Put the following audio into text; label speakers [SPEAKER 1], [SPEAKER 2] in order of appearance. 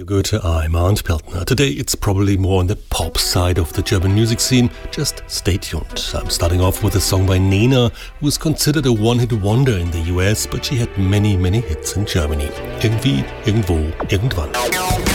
[SPEAKER 1] Radio Goethe, I'm Arndt Peltner. Today it's probably more on the pop side of the German music scene. Just stay tuned. I'm starting off with a song by Nena, who is considered a one-hit wonder in the US, but she had many, many hits in Germany. Irgendwie, irgendwo, irgendwann.